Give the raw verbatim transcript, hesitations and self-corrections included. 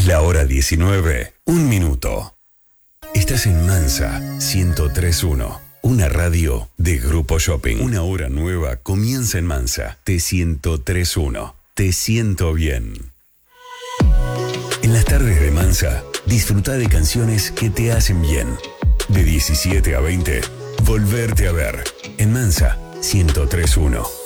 Es la hora diecinueve, un minuto. Estás en Mansa ciento tres punto uno, una radio de Grupo Shopping. Una hora nueva comienza en Mansa. T ciento tres punto uno. Te siento bien. En las tardes de Mansa, disfruta de canciones que te hacen bien. De diecisiete a veinte, volverte a ver. En Mansa ciento tres punto uno.